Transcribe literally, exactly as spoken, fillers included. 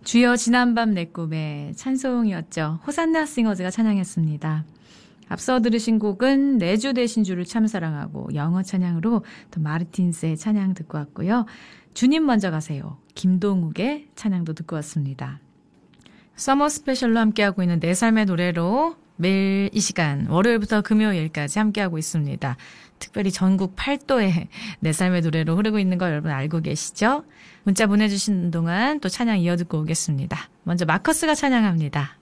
주여 지난밤 내 꿈에 찬송이었죠. 호산나 싱어즈가 찬양했습니다. 앞서 들으신 곡은 내주 되신 주를 참 사랑하고 영어 찬양으로 또 마르틴스의 찬양 듣고 왔고요. 주님 먼저 가세요. 김동욱의 찬양도 듣고 왔습니다. 서머 스페셜로 함께하고 있는 내 삶의 노래로 매일 이 시간 월요일부터 금요일까지 함께하고 있습니다. 특별히 전국 팔 도에 내 삶의 노래로 흐르고 있는 거 여러분 알고 계시죠? 문자 보내주시는 동안 또 찬양 이어듣고 오겠습니다. 먼저 마커스가 찬양합니다.